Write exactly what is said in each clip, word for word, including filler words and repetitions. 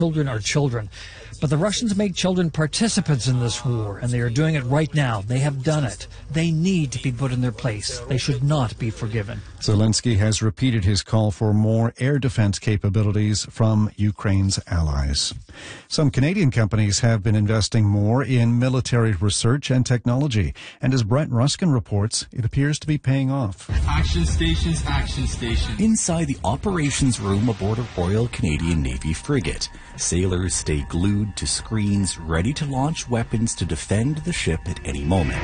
Children are children. But the Russians make children participants in this war, and they are doing it right now. They have done it. They need to be put in their place. They should not be forgiven. Zelensky has repeated his call for more air defense capabilities from Ukraine's allies. Some Canadian companies have been investing more in military research and technology. And as Brent Ruskin reports, it appears to be paying off. Action stations, action stations. Inside the operations room aboard a Royal Canadian Navy frigate, sailors stay glued to screens ready to launch weapons to defend the ship at any moment.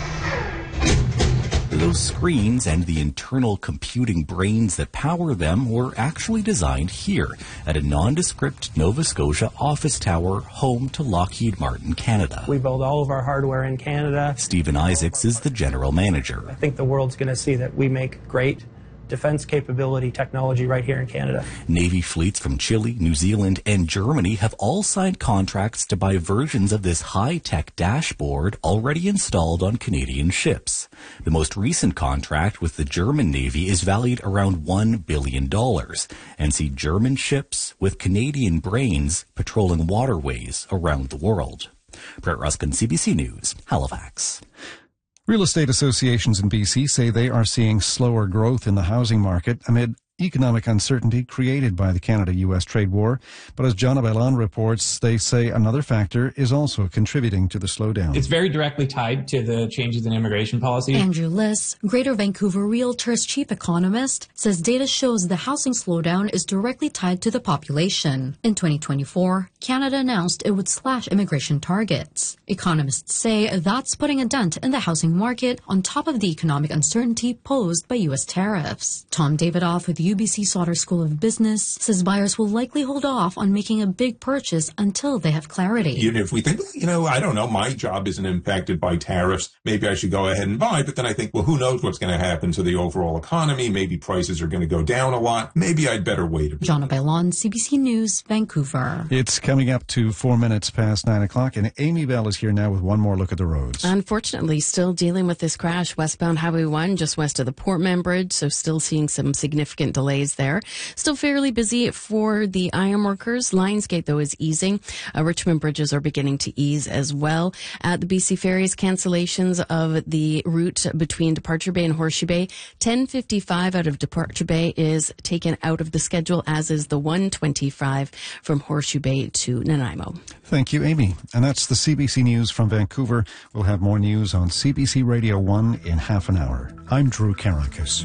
Those screens and the internal computing brains that power them were actually designed here at a nondescript Nova Scotia office tower home to Lockheed Martin Canada. We build all of our hardware in Canada. Stephen Isaacs is the general manager. I think the world's going to see that we make great defense capability technology right here in Canada. Navy fleets from Chile, New Zealand, and Germany have all signed contracts to buy versions of this high-tech dashboard already installed on Canadian ships. The most recent contract with the German Navy is valued around one billion dollars and see German ships with Canadian brains patrolling waterways around the world. Brett Ruskin, C B C News, Halifax. Real estate associations in B C say they are seeing slower growth in the housing market amid economic uncertainty created by the Canada-U S trade war. But as John Abelon reports, they say another factor is also contributing to the slowdown. It's very directly tied to the changes in immigration policy. Andrew Liss, Greater Vancouver Realtors chief economist, says data shows the housing slowdown is directly tied to the population. In twenty twenty-four, Canada announced it would slash immigration targets. Economists say that's putting a dent in the housing market on top of the economic uncertainty posed by U S tariffs. Tom Davidoff with U B C Sauder School of Business says buyers will likely hold off on making a big purchase until they have clarity. Even if we think, you know, I don't know, my job isn't impacted by tariffs, maybe I should go ahead and buy, but then I think, well, who knows what's going to happen to the overall economy? Maybe prices are going to go down a lot. Maybe I'd better wait a bit. John Bailon, C B C News, Vancouver. It's coming up to four minutes past nine o'clock, and Amy Bell is here now with one more look at the roads. Unfortunately, still dealing with this crash westbound Highway one, just west of the Portman Bridge, so still seeing some significant delays there. Still fairly busy for the ironworkers. Lionsgate, though, is easing. Uh, Richmond bridges are beginning to ease as well. At the B C Ferries, cancellations of the route between Departure Bay and Horseshoe Bay. ten fifty-five out of Departure Bay is taken out of the schedule, as is the one twenty-five from Horseshoe Bay to Nanaimo. Thank you, Amy. And that's the C B C News from Vancouver. We'll have more news on C B C Radio one in half an hour. I'm Drew Karakis.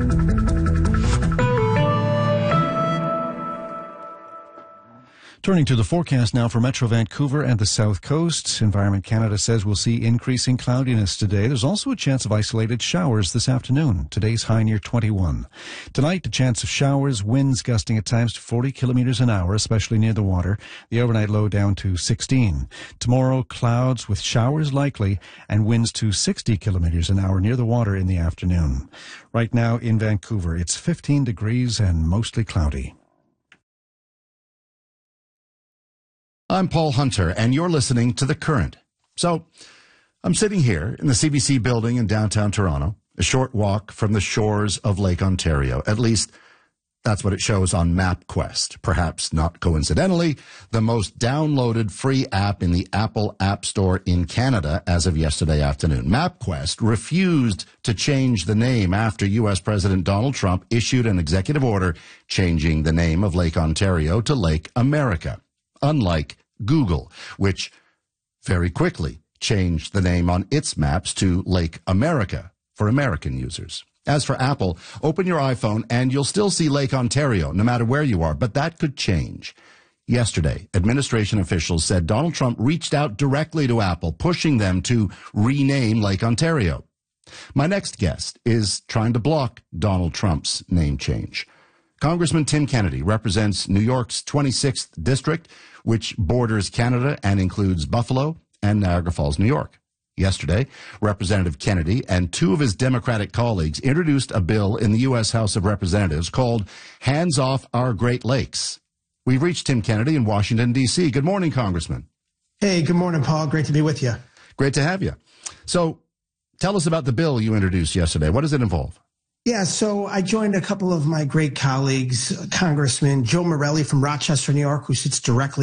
Turning to the forecast now for Metro Vancouver and the South Coast. Environment Canada says we'll see increasing cloudiness today. There's also a chance of isolated showers this afternoon. Today's high near twenty-one. Tonight, a chance of showers, winds gusting at times to forty kilometers an hour, especially near the water. The overnight low down to sixteen. Tomorrow, clouds with showers likely and winds to sixty kilometers an hour near the water in the afternoon. Right now in Vancouver, it's fifteen degrees and mostly cloudy. I'm Paul Hunter, and you're listening to The Current. So, I'm sitting here in the C B C building in downtown Toronto, a short walk from the shores of Lake Ontario. At least, that's what it shows on MapQuest. Perhaps not coincidentally, the most downloaded free app in the Apple App Store in Canada as of yesterday afternoon. MapQuest refused to change the name after U S President Donald Trump issued an executive order changing the name of Lake Ontario to Lake America. Unlike Google, which very quickly changed the name on its maps to Lake America for American users. As for Apple, open your iPhone and you'll still see Lake Ontario, no matter where you are, but that could change. Yesterday, administration officials said Donald Trump reached out directly to Apple, pushing them to rename Lake Ontario. My next guest is trying to block Donald Trump's name change. Congressman Tim Kennedy represents New York's twenty-sixth district, which borders Canada and includes Buffalo and Niagara Falls, New York. Yesterday, Representative Kennedy and two of his Democratic colleagues introduced a bill in the U S House of Representatives called Hands Off Our Great Lakes. We've reached Tim Kennedy in Washington, D C Good morning, Congressman. Hey, good morning, Paul. Great to be with you. Great to have you. So tell us about the bill you introduced yesterday. What does it involve? Yeah, so I joined a couple of my great colleagues, Congressman Joe Morelli from Rochester, New York, who sits directly